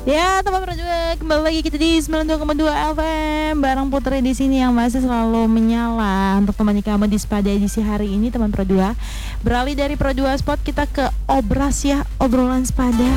Ya, teman berdua, kembali lagi kita di 92,2 FM bareng Putri di sini yang masih selalu menyala untuk temani kamu di Spada edisi hari ini, teman Pro2. Beralih dari Pro2 Spot kita ke Obras ya, obrolan Spada.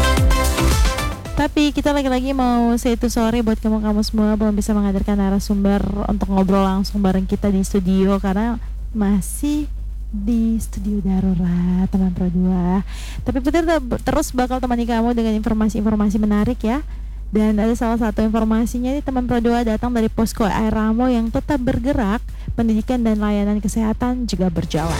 Tapi kita lagi-lagi mau say to sorry buat kamu-kamu semua belum bisa menghadirkan narasumber untuk ngobrol langsung bareng kita di studio karena masih di studio darurat, teman Pro2. Tapi Putri terus bakal temani kamu dengan informasi-informasi menarik ya. Dan ada salah satu informasinya nih, teman Pro2 datang dari Posko Air Ramo yang tetap bergerak, pendidikan dan layanan kesehatan juga berjalan.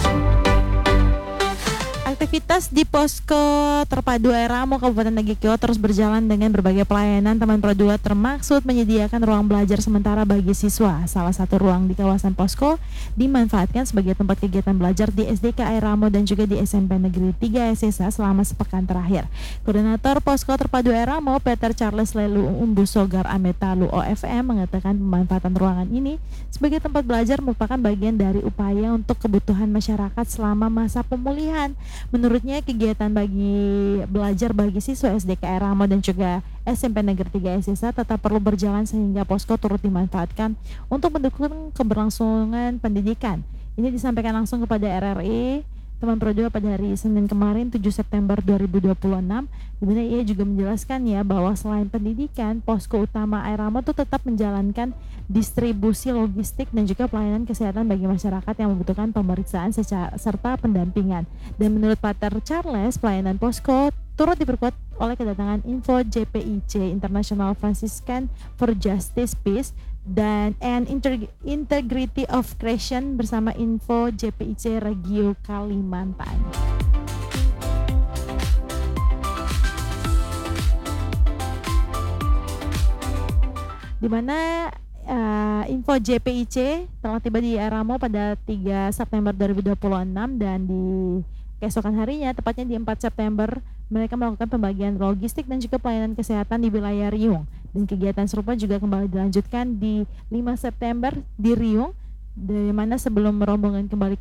Aktivitas di Posko Terpadu Air Ramo Kabupaten Nagekeo terus berjalan dengan berbagai pelayanan, teman Pro2, termaksud menyediakan ruang belajar sementara bagi siswa. Salah satu ruang di kawasan Posko dimanfaatkan sebagai tempat kegiatan belajar di SDK Air Ramo dan juga di SMP Negeri 3 SSA selama sepekan terakhir. Koordinator Posko Terpadu Air Ramo Peter Charles Lelu Umbusogar Ametalu OFM mengatakan pemanfaatan ruangan ini sebagai tempat belajar merupakan bagian dari upaya untuk kebutuhan masyarakat selama masa pemulihan. Menurutnya kegiatan belajar bagi siswa SDK Air Ramo dan juga SMP Negeri 3 SSA tetap perlu berjalan sehingga posko turut dimanfaatkan untuk mendukung keberlangsungan pendidikan. Ini disampaikan langsung kepada RRI teman Pro2 pada hari Senin kemarin 7 September 2026, di mana ia juga menjelaskan ya bahwa selain pendidikan, posko utama Air Ramo itu tetap menjalankan distribusi logistik dan juga pelayanan kesehatan bagi masyarakat yang membutuhkan pemeriksaan serta pendampingan. Dan menurut Pater Charles, pelayanan posko turut diperkuat oleh kedatangan Info JPIC International Franciscan for Justice Peace dan Integrity of Creation bersama Info JPIC Regio Kalimantan. Di mana Info JPIC telah tiba di Air Ramo pada 3 September 2026 dan di keesokan harinya, tepatnya di 4 September, mereka melakukan pembagian logistik dan juga pelayanan kesehatan di wilayah Riung. Dan kegiatan serupa juga kembali dilanjutkan di 5 September di Riung, di mana sebelum rombongan kembali